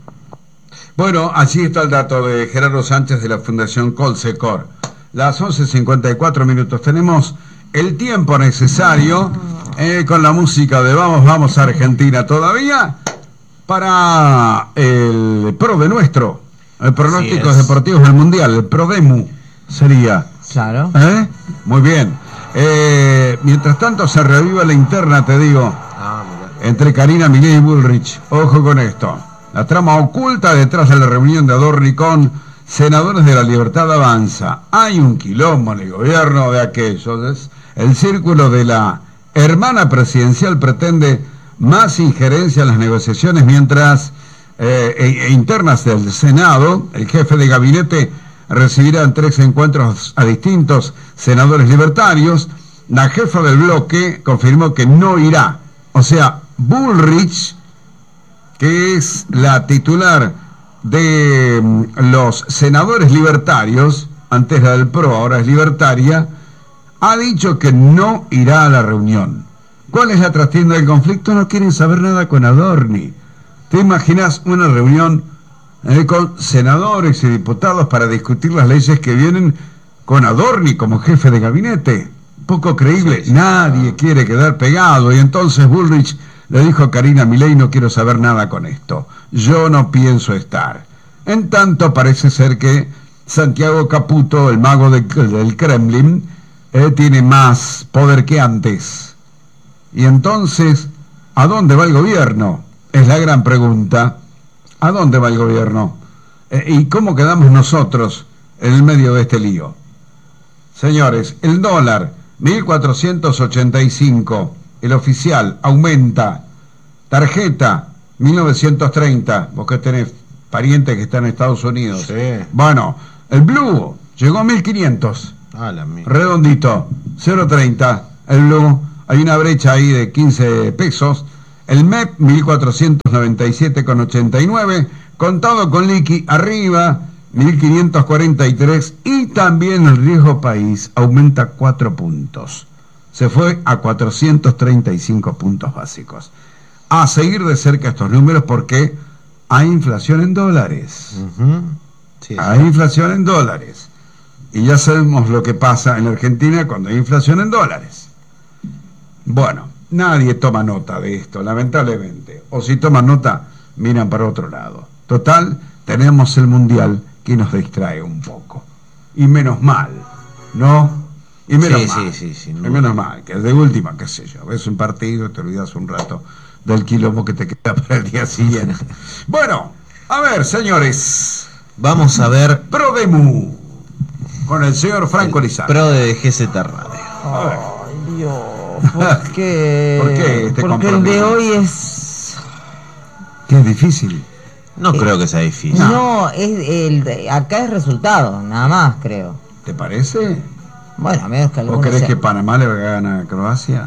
Bueno, así está el dato de Gerardo Sánchez de la Fundación Colsecor. Las once cincuenta y cuatro minutos. Tenemos el tiempo necesario eh, con la música de Vamos, Vamos a Argentina todavía para el pro de nuestro, el pronósticos deportivos del Mundial, el Prodemu sería. Claro. ¿Eh? Muy bien. Eh, mientras tanto se reviva la interna, te digo, Ah, entre Karina Milei y Bullrich. Ojo con esto. La trama oculta detrás de la reunión de Adorni con senadores de la Libertad Avanza. Hay un quilombo en el gobierno de aquellos. Es el círculo de la hermana presidencial pretende más injerencia en las negociaciones, mientras eh, e, e internas del Senado, el jefe de gabinete recibirá en tres encuentros a distintos senadores libertarios. La jefa del bloque confirmó que no irá. O sea, Bullrich, que es la titular de los senadores libertarios, antes era del PRO, ahora es libertaria, ha dicho que no irá a la reunión. ¿Cuál es la trastienda del conflicto? No quieren saber nada con Adorni. ¿Te imaginas una reunión eh, con senadores y diputados para discutir las leyes que vienen con Adorni como jefe de gabinete? Poco creíble. Sí, sí, nadie claro. quiere quedar pegado, y entonces Bullrich le dijo a Karina Milei: no quiero saber nada con esto, yo no pienso estar. En tanto, parece ser que Santiago Caputo, el mago de, del Kremlin, eh, tiene más poder que antes. Y entonces, ¿a dónde va el gobierno? Es la gran pregunta. ¿A dónde va el gobierno? Eh, ¿Y cómo quedamos nosotros en el medio de este lío? Señores, el dólar mil cuatrocientos ochenta y cinco. El oficial aumenta. Tarjeta, mil novecientos treinta. Vos que tenés parientes que están en Estados Unidos. Sí. Bueno, el Blue llegó a mil quinientos. Ah, la mía. Redondito, cero treinta. El Blue, hay una brecha ahí de quince pesos. El M E P, mil cuatrocientos noventa y siete con ochenta y nueve. Contado con liqui, arriba, mil quinientos cuarenta y tres. Y también el riesgo país aumenta cuatro puntos. Se fue a cuatrocientos treinta y cinco puntos básicos. A seguir de cerca estos números porque hay inflación en dólares. Uh-huh. Sí, Hay sí. inflación en dólares. Y ya sabemos lo que pasa en Argentina cuando hay inflación en dólares. Bueno, nadie toma nota de esto, lamentablemente. O si toman nota, miran para otro lado. Total, tenemos el Mundial que nos distrae un poco. Y menos mal, ¿no? Y menos Sí, mal. sí, sí, sin y duda. menos mal, que de última, qué sé yo, ves un partido, te olvidas un rato del quilombo que te queda para el día siguiente. Bueno, a ver, señores. Vamos a ver Prodemu con el señor Franco Lizardo. Pro de G Z Radio. A ver. Ay, Dios, ¿por qué? ¿Por qué este Porque el de compromiso? hoy es... Que es difícil. No creo que sea difícil. No, es el de- acá es resultado, nada más, creo. ¿Te parece? Bueno, a menos que ¿O alguno crees sea- que Panamá le gana a Croacia?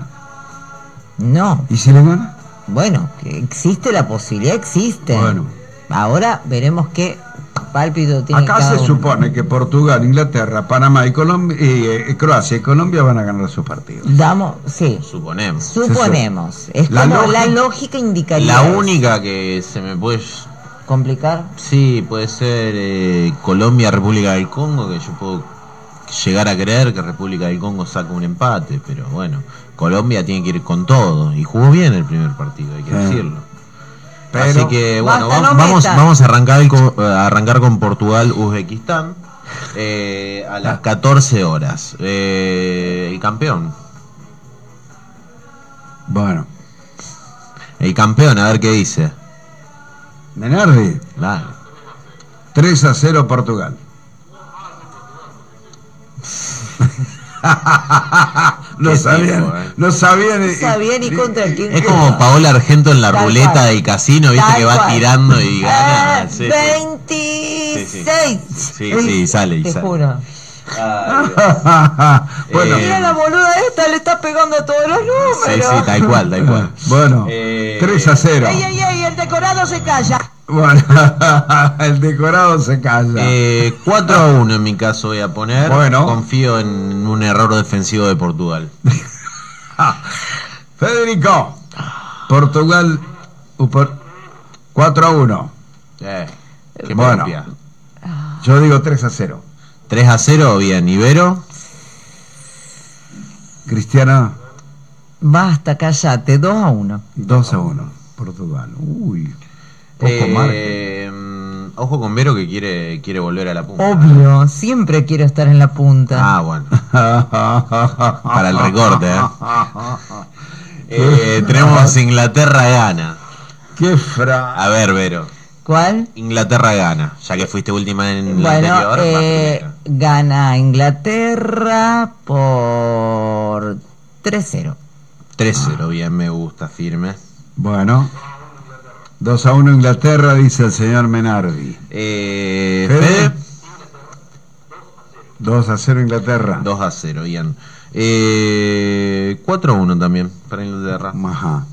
No, ¿Y si le gana? bueno, que existe la posibilidad, existe. Bueno. Ahora veremos qué pálpito tiene Acá cada se uno. supone que Portugal, Inglaterra, Panamá y Colombia, y, eh, Croacia y Colombia van a ganar sus partidos. Damos, sí, Suponemos. suponemos. Es La como lógica- la lógica indicaría. La eso. única que se me puede... Complicar. Sí, puede ser eh, Colombia, República del Congo, que yo puedo llegar a creer que República del Congo saca un empate, pero bueno, Colombia tiene que ir con todo, y jugó bien el primer partido, hay que Sí. decirlo. Pero- Así que bueno, Basta, va- no vamos, meta. vamos a arrancar, el con- a arrancar con Portugal-Uzbekistán eh, a las catorce horas. Eh, el campeón, Bueno, el campeón, a ver qué dice. Menardi, Dale. tres a cero Portugal. no Qué sabían, tipo, eh. no sabían, No sabía ni contra quién. Es como Paola Argento en la Tal ruleta cual. del casino, viste Tal que va cual. tirando y gana. Eh, Sí, sí. veintiséis. Sí, sí, sale y Te sale. juro. Ay, bueno, Eh, Mira la boluda esta, le está pegando a todos los sí, números. sí, tal cual, tal cual. bueno, Eh, tres a cero. Ey, ey, ey, el decorado se calla. Bueno, el decorado se calla. Eh, cuatro a uno en mi caso voy a poner. Bueno. Confío en un error defensivo de Portugal. Federico, Portugal, Upor- cuatro a uno. Eh, qué Bueno. propia. Yo digo tres a cero. tres a cero, bien. Ibero. Cristiana, Basta, callate, dos a uno. dos a uno. Portugal. Uy, poco Eh, mm, ojo con Vero que quiere, quiere volver a la punta. Obvio, siempre quiero estar en la punta. Ah, bueno. margen. Para el recorte, ¿eh? Eh, tenemos Inglaterra gana. Qué fra. A ver, Vero. ¿Cuál? Inglaterra gana. Ya que fuiste última en la Bueno, anterior. va eh, primera. gana Inglaterra por tres cero. tres cero, bien, me gusta, firme. Bueno, dos a uno Inglaterra, dice el señor Menardi. Eh, Fede. Fede, dos a cero Inglaterra. dos a cero, bien. Eh, cuatro a uno también para Inglaterra. Ajá.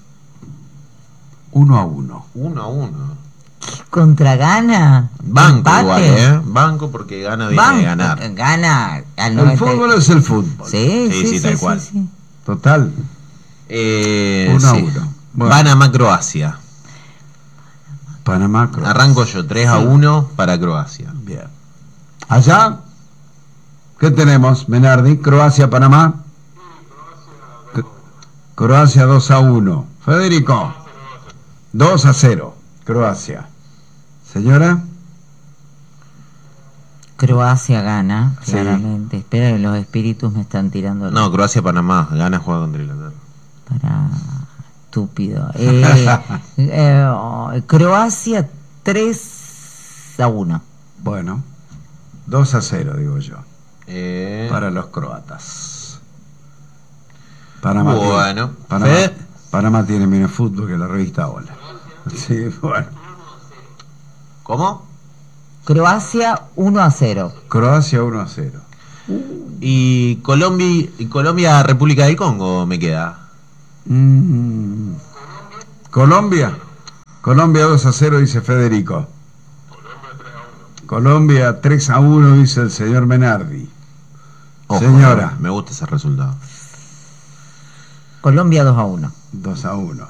uno a uno. uno a uno. ¿Contra gana? Banco ¿Empate? igual, ¿eh? Banco porque gana viene Banco, de ganar. Gana al El noventa. fútbol es el fútbol. Sí, Sí, sí, sí, sí, tal sí, cual. sí. Total. Eh, Uno a sí. uno. Bueno. Panamá, Croacia. Panamá, Croacia. Arranco yo, tres a uno para Croacia. Bien. Allá, ¿qué tenemos, Menardi? Croacia, Panamá. C- Croacia dos a uno. Federico, dos a cero. Croacia. Señora, Croacia gana, Sí. claramente. Espera que los espíritus me están tirando No, Croacia, Panamá. Gana, juega contra Inglaterra. para estúpido. Eh, eh, oh, Croacia tres a uno. bueno, dos a cero, digo yo, Eh, para los croatas. Panamá Bueno, tiene, Panamá, Fede. Panamá tiene menos fútbol que la revista Hola. Sí, bueno. ¿Cómo? Croacia uno a cero. Croacia uno a cero. Y Colombia, y Colombia, República del Congo me queda. Mm. Colombia. Colombia dos a cero, dice Federico. Colombia tres a uno, dice el señor Menardi. Ojo, Señora. Me gusta ese resultado. Colombia dos a uno. dos a uno.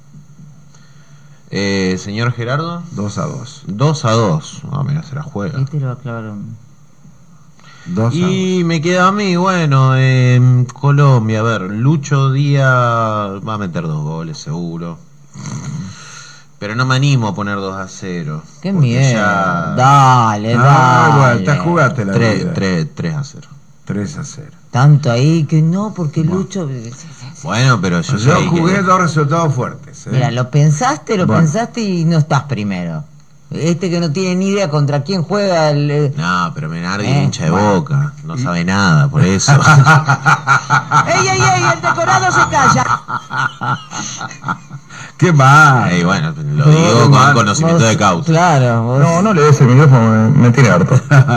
Eh, señor Gerardo. dos a dos. dos a dos. Ah, mira, se la juega. Este lo aclararon. dos a dos. Y me queda a mí, bueno, eh, Colombia, a ver, Lucho Díaz va a meter dos goles seguro. Pero no me animo a poner dos a cero. Qué porque miedo. ya- Dale, Ah, dale. bueno, te jugaste la vida. tres a cero. tres a cero. Tanto ahí que no, porque Bueno. Lucho. Bueno, pero yo, Yo sé jugué que... dos resultados fuertes. ¿eh? Mira, lo pensaste, lo Bueno. pensaste y no estás primero. Este que no tiene ni idea contra quién juega el. eh, No, pero Menardi Eh, es hincha de bueno. Boca, no sabe nada, por eso. ¡Ey, ey, ey! El decorado se calla. ¡Qué mal! Y bueno, lo Todo digo con mal. conocimiento de causa. Claro, vos- No, no le des el micrófono, me, me tiene harto.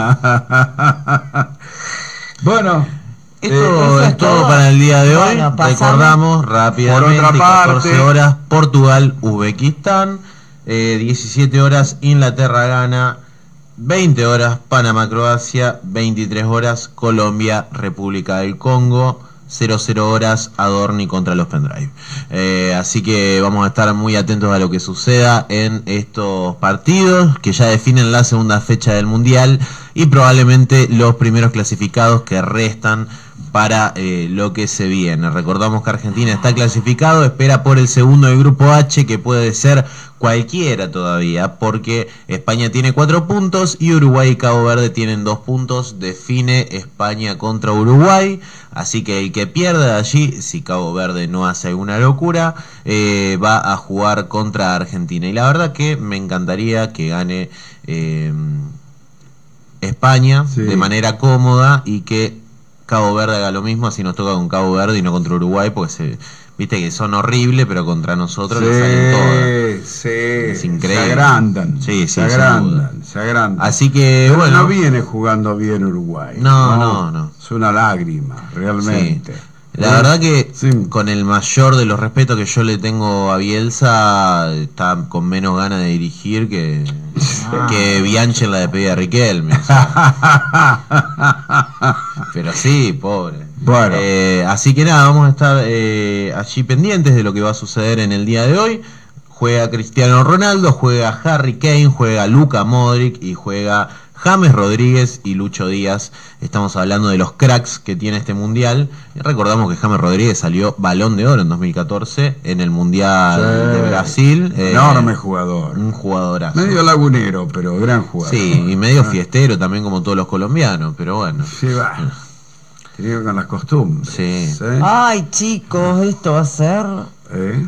Bueno, Esto Eh, eso es es todo todo. para el día de hoy. Bueno, pasame. Recordamos rápidamente, Por otra parte. catorce horas Portugal, Uzbekistán, eh, diecisiete horas Inglaterra, Ghana, veinte horas Panamá, Croacia, veintitrés horas Colombia, República del Congo, cero cero horas Adorni contra los Pendrive. Eh, así que vamos a estar muy atentos a lo que suceda en estos partidos que ya definen la segunda fecha del Mundial y probablemente los primeros clasificados que restan para eh, lo que se viene. Recordamos que Argentina está clasificado, espera por el segundo del grupo H, que puede ser cualquiera todavía, porque España tiene cuatro puntos y Uruguay y Cabo Verde tienen dos puntos. Define España contra Uruguay, así que el que pierda allí, si Cabo Verde no hace alguna locura, eh, va a jugar contra Argentina. Y la verdad que me encantaría que gane eh, España Sí. de manera cómoda y que Cabo Verde haga lo mismo, así nos toca con Cabo Verde y no contra Uruguay, porque se, viste que son horribles, pero contra nosotros le salen todas. sí, sí. Es increíble. Se agrandan. Sí, sí, se sin agrandan, se agrandan. Así que, Pero bueno. no viene jugando bien Uruguay. No, no, no. Es una lágrima, realmente. Sí. La verdad que Sí. con el mayor de los respetos que yo le tengo a Bielsa, está con menos ganas de dirigir que, Ah. que Bianchi en la despedida de Riquelme. o sea. Pero sí, pobre. Bueno. Eh, así que nada, vamos a estar eh, allí pendientes de lo que va a suceder en el día de hoy. Juega Cristiano Ronaldo, juega Harry Kane, juega Luka Modric y juega James Rodríguez y Lucho Díaz. Estamos hablando de los cracks que tiene este mundial. Y recordamos que James Rodríguez salió Balón de Oro en dos mil catorce en el Mundial Sí. de Brasil. Eh, Enorme jugador. Un jugadorazo. Medio lagunero, pero gran jugador. Sí, y medio Ah, fiestero también como todos los colombianos, pero bueno. Sí, va. Tenía con las costumbres. Sí. ¿eh? Ay, chicos, esto va a ser. ¿Eh?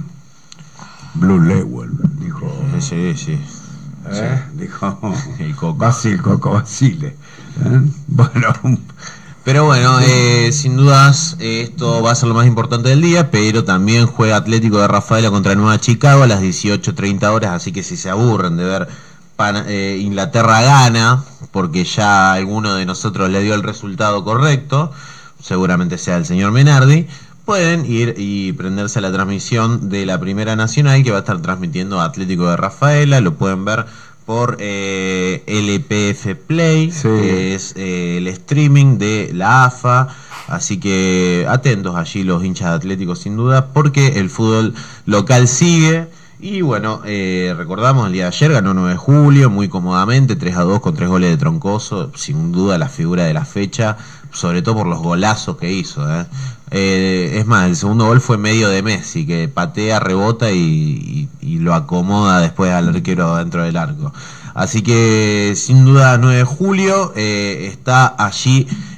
Blue Label, dijo. Sí, sí. ¿eh? Dijo. El Coco. Basile, Coco Basile. ¿eh? Bueno, Pero bueno, eh, sin dudas eh, esto va a ser lo más importante del día, pero también juega Atlético de Rafaela contra Nueva Chicago a las dieciocho treinta horas, así que si se aburren de ver Pan- eh, Inglaterra gana, porque ya alguno de nosotros le dio el resultado correcto, seguramente sea el señor Menardi, pueden ir y prenderse a la transmisión de la Primera Nacional que va a estar transmitiendo Atlético de Rafaela, lo pueden ver por eh, L P F Play, Sí. que es eh, el streaming de la A F A, así que atentos allí los hinchas atléticos sin duda, porque el fútbol local sigue. Y bueno, eh, recordamos el día de ayer ganó nueve de julio muy cómodamente, tres a dos con tres goles de Troncoso, sin duda la figura de la fecha, sobre todo por los golazos que hizo. ¿eh? Eh, es más, el segundo gol fue medio de Messi, que patea, rebota y, y, y lo acomoda después al arquero dentro del arco. Así que sin duda nueve de julio eh, está allí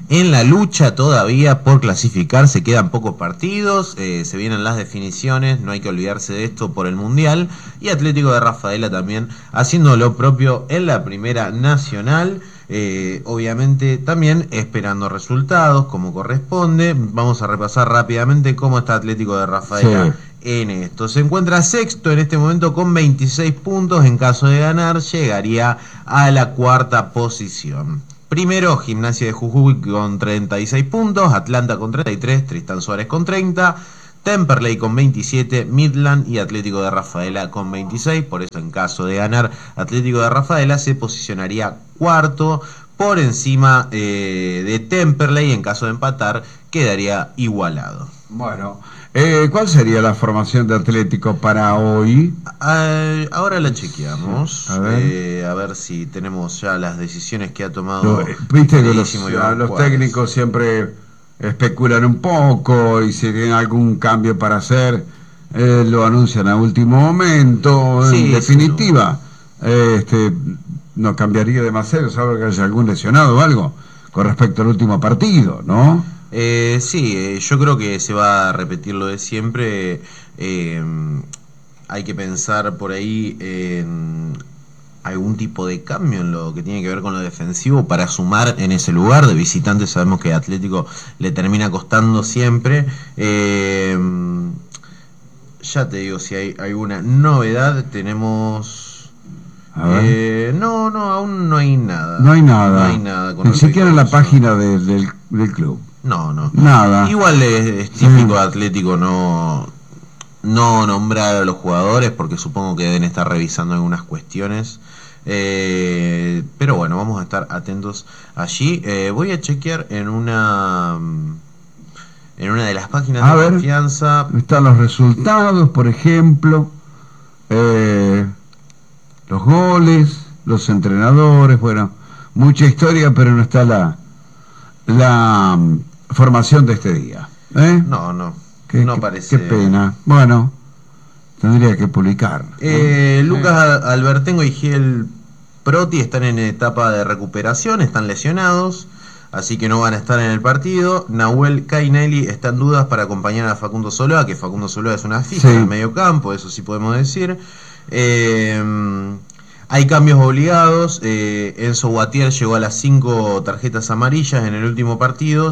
en la lucha todavía por clasificar, se quedan pocos partidos, eh, se vienen las definiciones, no hay que olvidarse de esto por el Mundial, y Atlético de Rafaela también haciendo lo propio en la Primera Nacional, eh, obviamente también esperando resultados como corresponde. Vamos a repasar rápidamente cómo está Atlético de Rafaela. Sí. En esto se encuentra sexto en este momento con veintiséis puntos, en caso de ganar llegaría a la cuarta posición. Primero, Gimnasia de Jujuy con treinta y seis puntos, Atlanta con treinta y tres, Tristán Suárez con treinta, Temperley con veintisiete, Midland y Atlético de Rafaela con veintiséis. Por eso, en caso de ganar, Atlético de Rafaela se posicionaría cuarto por encima eh, de Temperley. En caso de empatar, quedaría igualado. Bueno, eh, ¿cuál sería la formación de Atlético para hoy? Eh, ahora la chequeamos. A ver. Eh, a ver si tenemos ya las decisiones que ha tomado. Lo, Viste que los, los técnicos siempre especulan un poco y si tienen algún cambio para hacer, eh, lo anuncian a último momento. Sí, en definitiva, eh, este, no cambiaría demasiado, salvo que haya algún lesionado o algo con respecto al último partido, ¿no? Eh, sí, eh, yo creo que se va a repetir lo de siempre. Eh, hay que pensar por ahí en algún tipo de cambio en lo que tiene que ver con lo defensivo para sumar en ese lugar. De visitante sabemos que Atlético le termina costando siempre. Eh, ya te digo, si hay alguna novedad, tenemos... Eh, no, no, aún no hay nada. No hay nada. No hay nada. Ni siquiera en la página de, del, del club. No, no. Nada. Igual es, es típico de Atlético no, no nombrar a los jugadores porque supongo que deben estar revisando algunas cuestiones. Eh, pero bueno, vamos a estar atentos allí. Eh, voy a chequear en una en una de las páginas a de ver, confianza. Están los resultados, por ejemplo. Eh, los goles, los entrenadores, bueno, mucha historia, pero no está la la um, formación de este día. ¿eh? No, no, qué, no qué, parece. Qué pena. Bueno, tendría que publicar. Eh, ¿no? Lucas eh. Albertengo y Giel Proti están en etapa de recuperación, están lesionados, así que no van a estar en el partido. Nahuel Cainelli está en dudas para acompañar a Facundo Soloa, que Facundo Soloa es una fija sí. en el medio campo, eso sí podemos decir. Eh, hay cambios obligados. eh, Enzo Guatier llegó a las cinco tarjetas amarillas en el último partido.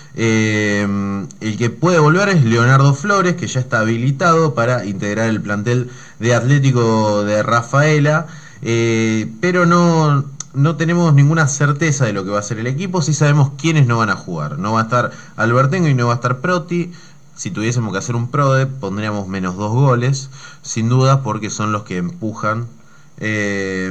Eh, el que puede volver es Leonardo Flores, que ya está habilitado para integrar el plantel de Atlético de Rafaela, eh, pero no, no tenemos ninguna certeza de lo que va a ser el equipo. Sí sabemos quiénes no van a jugar. No va a estar Albertengo y no va a estar Proti. Si tuviésemos que hacer un PRODE, pondríamos menos dos goles, sin duda, porque son los que empujan eh,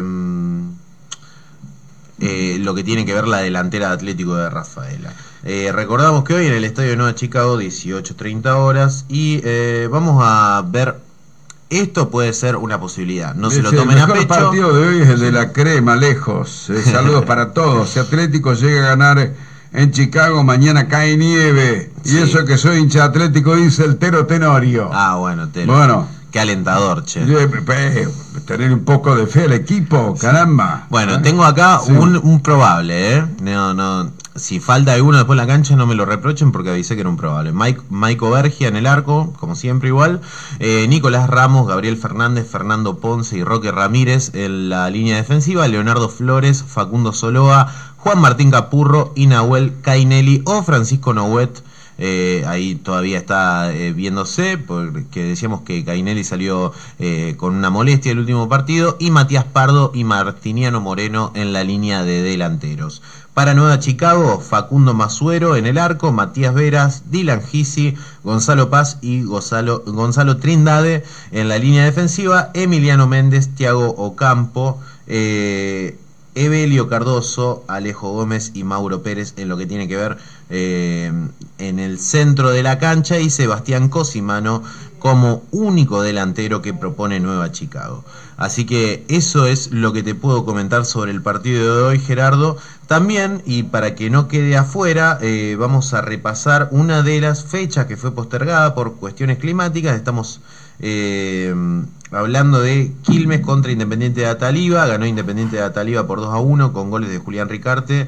eh, lo que tiene que ver la delantera de Atlético de Rafaela. Eh, recordamos que hoy en el Estadio de Nueva Chicago, dieciocho treinta horas, y eh, vamos a ver, esto puede ser una posibilidad, no sí, se lo sí, tomen a pecho. El mejor partido de hoy es el de la crema, lejos. Eh, saludos para todos. Si Atlético llega a ganar en Chicago, mañana cae nieve. Sí. Y eso que soy hincha Atlético, dice el Tero Tenorio. Ah, bueno, Tero. Bueno. Qué alentador, che. Eh, eh, tener un poco de fe al equipo, caramba. Bueno, ¿eh? tengo acá sí. un, un probable, ¿eh? No, no. Si falta alguno después en la cancha, no me lo reprochen porque avisé que era un probable. Mike, Maico Bergia en el arco, como siempre igual. Eh, Nicolás Ramos, Gabriel Fernández, Fernando Ponce y Roque Ramírez en la línea defensiva. Leonardo Flores, Facundo Soloa, Juan Martín Capurro y Nahuel Cainelli o Francisco Nouet. Eh, ahí todavía está eh, viéndose, porque decíamos que Cainelli salió eh, con una molestia el último partido, y Matías Pardo y Martiniano Moreno en la línea de delanteros. Para Nueva Chicago, Facundo Masuero en el arco, Matías Veras, Dylan Gisi, Gonzalo Paz y Gonzalo, Gonzalo Trindade en la línea defensiva, Emiliano Méndez, Thiago Ocampo, eh, Evelio Cardoso, Alejo Gómez y Mauro Pérez en lo que tiene que ver eh, en el centro de la cancha, y Sebastián Cosimano como único delantero que propone Nueva Chicago. Así que eso es lo que te puedo comentar sobre el partido de hoy, Gerardo. También, y para que no quede afuera, eh, vamos a repasar una de las fechas que fue postergada por cuestiones climáticas. Estamos eh, hablando de Quilmes contra Independiente de Ataliva. Ganó Independiente de Ataliva por dos a uno con goles de Julián Ricarte,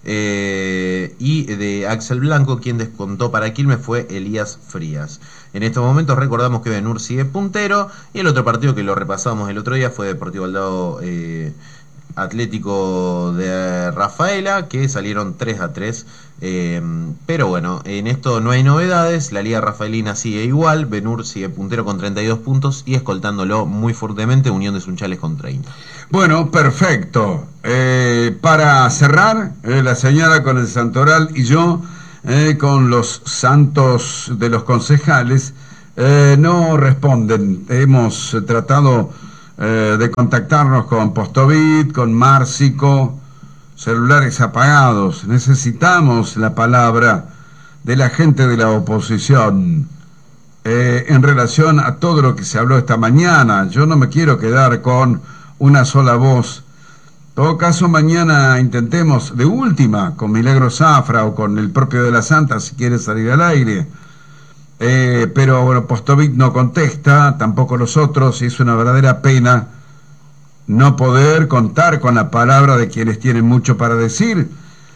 Eh, y de Axel Blanco, quien descontó para Quilmes fue Elías Frías. En estos momentos recordamos que Benur sigue puntero, y el otro partido que lo repasamos el otro día fue Deportivo Aldao eh, Atlético de Rafaela, que salieron tres a tres. Eh, pero bueno, en esto no hay novedades. La Liga Rafaelina sigue igual. Benur sigue puntero con treinta y dos puntos y escoltándolo muy fuertemente Unión de Sunchales con treinta. Bueno, perfecto. Eh, para cerrar, eh, la señora con el santoral y yo eh, con los santos de los concejales eh, no responden. Hemos tratado eh, de contactarnos con Postovit, con Márcico, celulares apagados. Necesitamos la palabra de la gente de la oposición eh, en relación a todo lo que se habló esta mañana. Yo no me quiero quedar con una sola voz. En todo caso, mañana intentemos de última con Milagro Zafra o con el propio de la Santa si quiere salir al aire. Eh, pero bueno, Postovit no contesta, tampoco los otros, y es una verdadera pena no poder contar con la palabra de quienes tienen mucho para decir.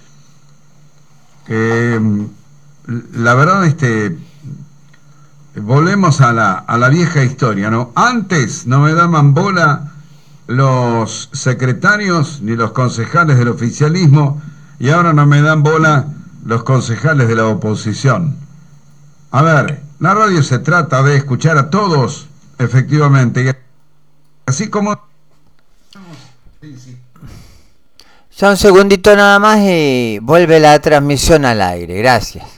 Eh, la verdad, este, volvemos a la, a la vieja historia, ¿no? Antes no me daban bola los secretarios ni los concejales del oficialismo, y ahora no me dan bola los concejales de la oposición. A ver, la radio se trata de escuchar a todos, efectivamente, y así como... Ya un segundito nada más y vuelve la transmisión al aire. Gracias.